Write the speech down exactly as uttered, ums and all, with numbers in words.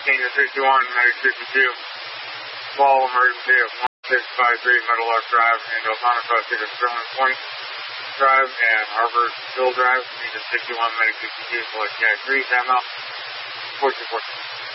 Senior three two one, Medic sixty-two. Fall emergency of one six five three Meadow Lark Drive and O'Connor Cross City Sterling Point Drive and Harbor Hill Drive. Senior sixty-one, Medic sixty-two, select Cat three, timeout. fourteen fourteen.